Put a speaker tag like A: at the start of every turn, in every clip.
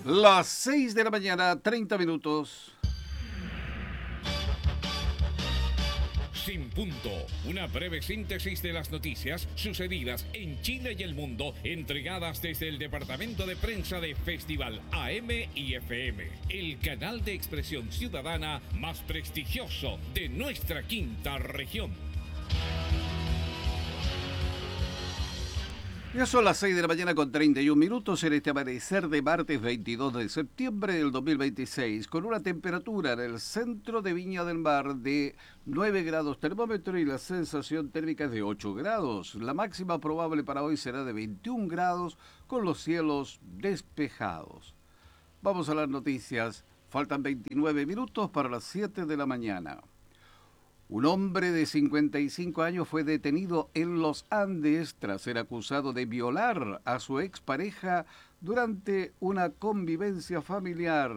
A: Las 6 de la mañana, 30 minutos.
B: Sin punto, una breve síntesis de las noticias sucedidas en Chile y el mundo, entregadas desde el departamento de prensa de Festival AM y FM, el canal de expresión ciudadana más prestigioso de nuestra quinta región.
A: Ya son las 6 de la mañana con 31 minutos en este amanecer de martes 22 de septiembre del 2026, con una temperatura en el centro de Viña del Mar de 9 grados termómetro y la sensación térmica es de 8 grados. La máxima probable para hoy será de 21 grados con los cielos despejados. Vamos a las noticias. Faltan 29 minutos para las 7 de la mañana. Un hombre de 55 años fue detenido en los Andes tras ser acusado de violar a su expareja durante una convivencia familiar.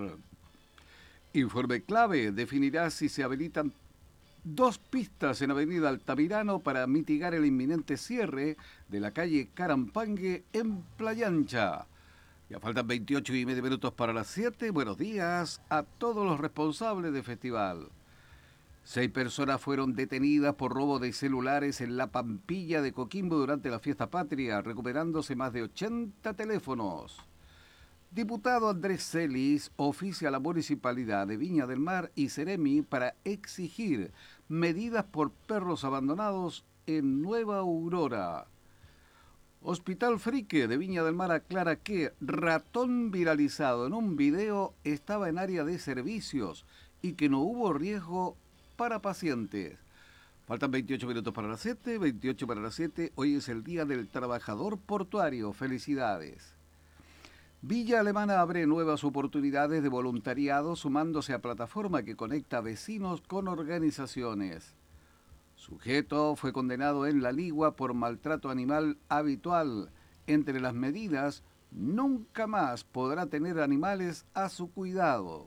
A: Informe clave definirá si se habilitan dos pistas en Avenida Altamirano para mitigar el inminente cierre de la calle Carampangue en Playa Ancha. Ya faltan 28 y medio minutos para las 7. Buenos días a todos los responsables del festival. 6 personas fueron detenidas por robo de celulares en la Pampilla de Coquimbo durante la fiesta patria, recuperándose más de 80 teléfonos. Diputado Andrés Celis oficia a la Municipalidad de Viña del Mar y Ceremi para exigir medidas por perros abandonados en Nueva Aurora. Hospital Frique de Viña del Mar aclara que ratón viralizado en un video estaba en área de servicios y que no hubo riesgo para pacientes. Faltan 28 minutos para las 7, 28 para las 7. Hoy es el Día del Trabajador Portuario. Felicidades. Villa Alemana abre nuevas oportunidades de voluntariado sumándose a plataforma que conecta vecinos con organizaciones. Sujeto fue condenado en La Ligua por maltrato animal habitual. Entre las medidas, nunca más podrá tener animales a su cuidado.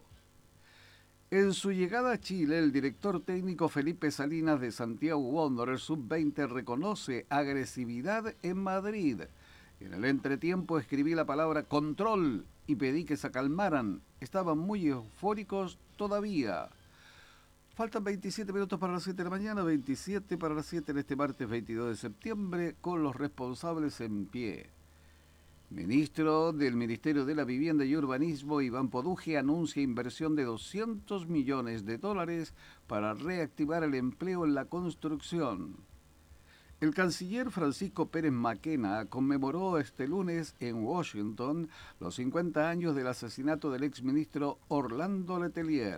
A: En su llegada a Chile, el director técnico Felipe Salinas de Santiago Wanderers Sub-20 reconoce agresividad en Madrid. En el entretiempo escribí la palabra control y pedí que se calmaran. Estaban muy eufóricos todavía. Faltan 27 minutos para las 7 de la mañana, 27 para las 7 en este martes 22 de septiembre, con los responsables en pie. Ministro del Ministerio de la Vivienda y Urbanismo, Iván Poduje, anuncia inversión de 200 millones de dólares para reactivar el empleo en la construcción. El canciller Francisco Pérez Maquena conmemoró este lunes en Washington los 50 años del asesinato del exministro Orlando Letelier.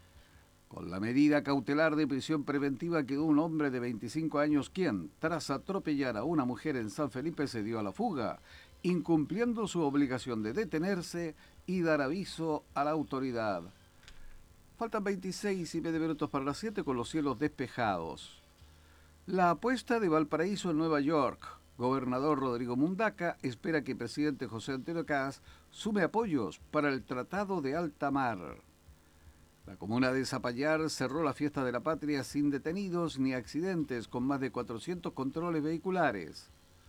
A: Con la medida cautelar de prisión preventiva quedó un hombre de 25 años quien, tras atropellar a una mujer en San Felipe, se dio a la fuga, incumpliendo su obligación de detenerse y dar aviso a la autoridad. Faltan 26 y medio minutos para las 7 con los cielos despejados. La apuesta de Valparaíso en Nueva York. Gobernador Rodrigo Mundaca espera que el presidente José Antonio Kast sume apoyos para el Tratado de Alta Mar. La comuna de Zapallar cerró la fiesta de la patria sin detenidos ni accidentes, con más de 400 controles vehiculares.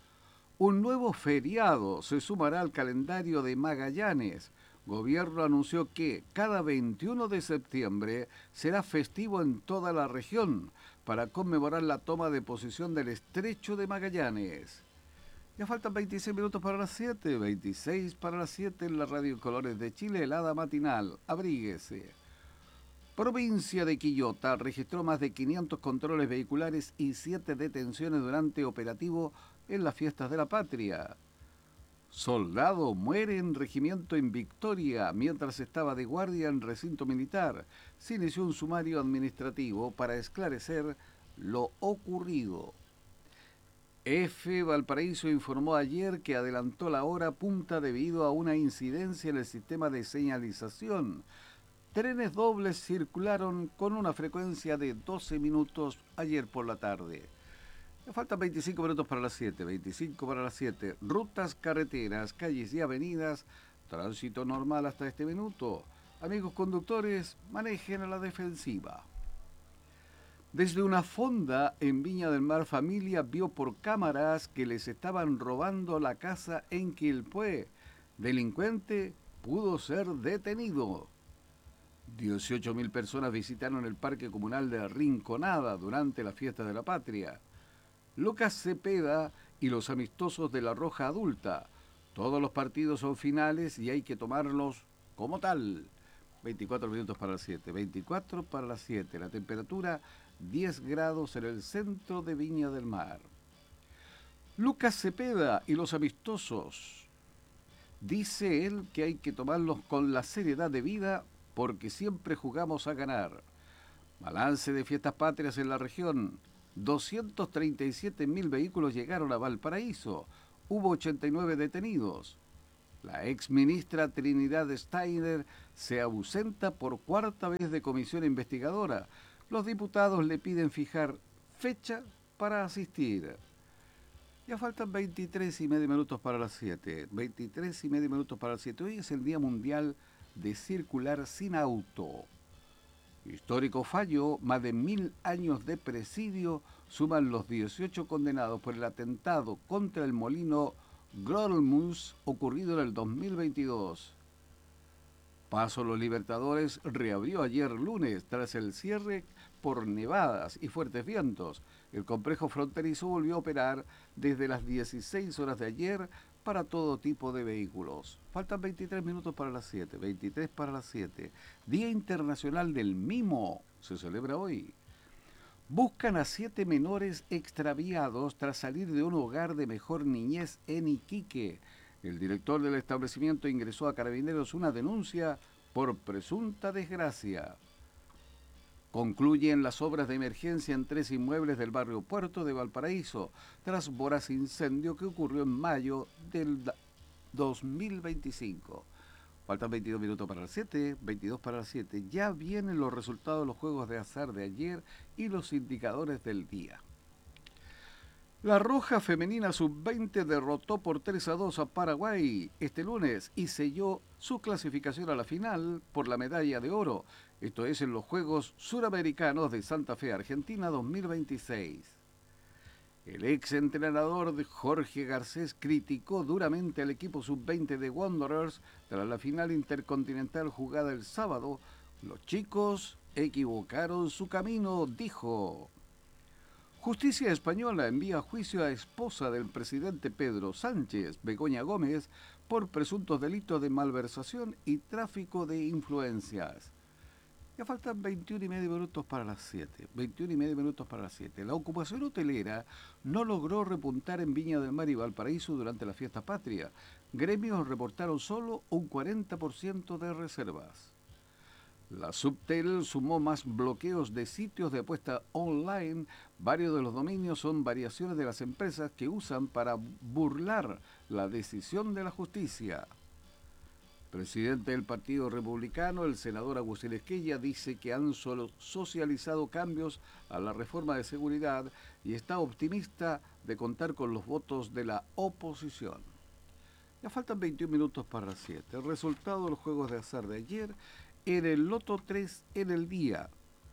A: Un nuevo feriado se sumará al calendario de Magallanes. Gobierno anunció que cada 21 de septiembre será festivo en toda la región para conmemorar la toma de posesión del Estrecho de Magallanes. Ya faltan 26 minutos para las 7, 26 para las 7 en la Radio Colores de Chile, helada matinal. Abríguese. Provincia de Quillota registró más de 500 controles vehiculares y 7 detenciones durante operativo en las fiestas de la patria. Soldado muere en regimiento en Victoria mientras estaba de guardia en recinto militar. Se inició un sumario administrativo para esclarecer lo ocurrido. EFE Valparaíso informó ayer que adelantó la hora punta debido a una incidencia en el sistema de señalización. Trenes dobles circularon con una frecuencia de 12 minutos ayer por la tarde. Me faltan 25 minutos para las 7, 25 para las 7. Rutas, carreteras, calles y avenidas, tránsito normal hasta este minuto. Amigos conductores, manejen a la defensiva. Desde una fonda en Viña del Mar, familia vio por cámaras que les estaban robando la casa en Quilpué. Delincuente pudo ser detenido. 18.000 personas visitaron el Parque Comunal de Rinconada durante la Fiesta de la Patria. Lucas Cepeda y los amistosos de la Roja Adulta. Todos los partidos son finales y hay que tomarlos como tal. 24 minutos para las 7. 24 para las 7. La temperatura 10 grados en el centro de Viña del Mar. Lucas Cepeda y los amistosos. Dice él que hay que tomarlos con la seriedad debida porque siempre jugamos a ganar. Balance de fiestas patrias en la región. 237.000 vehículos llegaron a Valparaíso. Hubo 89 detenidos. La exministra Trinidad Steiner se ausenta por cuarta vez de comisión investigadora. Los diputados le piden fijar fecha para asistir. Ya faltan 23 y medio minutos para las 7. 23 y medio minutos para las 7. Hoy es el Día Mundial de Circular sin Auto. Histórico fallo, más de 1000 años de presidio suman los 18 condenados por el atentado contra el molino Grolmus ocurrido en el 2022. Paso Los Libertadores reabrió ayer lunes tras el cierre por nevadas y fuertes vientos. El complejo fronterizo volvió a operar desde las 16 horas de ayer para todo tipo de vehículos. Faltan 23 minutos para las 7, 23 para las 7. Día Internacional del Mimo se celebra hoy. Buscan a 7 menores extraviados tras salir de un hogar de mejor niñez en Iquique. El director del establecimiento ingresó a Carabineros una denuncia por presunta desgracia. Concluyen las obras de emergencia en 3 inmuebles del barrio Puerto de Valparaíso, tras voraz incendio que ocurrió en mayo del 2025. Faltan 22 minutos para las 7, 22 para las 7. Ya vienen los resultados de los juegos de azar de ayer y los indicadores del día. La Roja Femenina Sub-20 derrotó por 3-2 a Paraguay este lunes y selló su clasificación a la final por la medalla de oro. Esto es en los Juegos Suramericanos de Santa Fe, Argentina 2026. El exentrenador de Jorge Garcés criticó duramente al equipo Sub-20 de Wanderers tras la final intercontinental jugada el sábado. Los chicos equivocaron su camino, dijo. Justicia española envía a juicio a esposa del presidente Pedro Sánchez, Begoña Gómez, por presuntos delitos de malversación y tráfico de influencias. Ya faltan 21 y medio minutos para las 7. 21 y medio minutos para las 7. La ocupación hotelera no logró repuntar en Viña del Mar y Valparaíso durante la fiesta patria. Gremios reportaron solo un 40% de reservas. La Subtel sumó más bloqueos de sitios de apuesta online. Varios de los dominios son variaciones de las empresas que usan para burlar la decisión de la justicia. Presidente del Partido Republicano, el senador Agustín Esquella, dice que han socializado cambios a la reforma de seguridad y está optimista de contar con los votos de la oposición. Ya faltan 21 minutos para las 7. El resultado de los juegos de azar de ayer: en el Loto 3 en el día,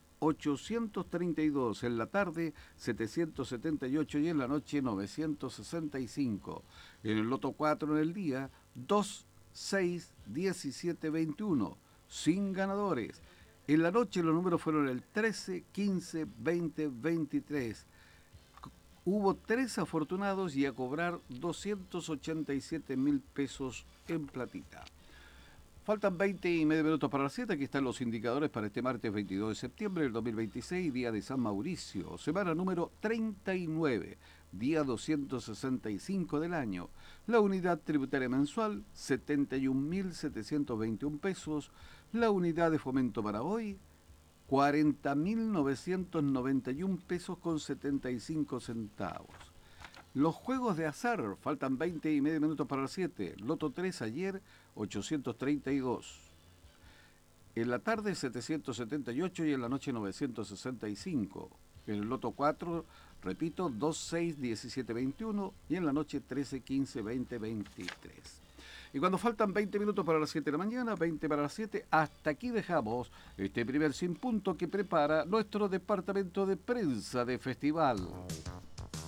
A: 832, en la tarde 778 y en la noche 965. En el Loto 4 en el día, 2, 6, 17, 21, sin ganadores. En la noche los números fueron el 13, 15, 20, 23. Hubo 3 afortunados y a cobrar 287.000 pesos en platita. Faltan 20 y medio minutos para las 7. Aquí están los indicadores para este martes 22 de septiembre del 2026, día de San Mauricio, semana número 39, día 265 del año. La unidad tributaria mensual, 71.721 pesos. La unidad de fomento para hoy, 40.991 pesos con 75 centavos. Los juegos de azar, faltan 20 y medio minutos para las 7. Loto 3 ayer, 832. En la tarde, 778 y en la noche 965. En el Loto 4, repito, 2, 6, 17, 21 y en la noche 13, 15, 20, 23. Y cuando faltan 20 minutos para las 7 de la mañana, 20 para las 7, hasta aquí dejamos este primer Sin Punto que prepara nuestro departamento de prensa de festival.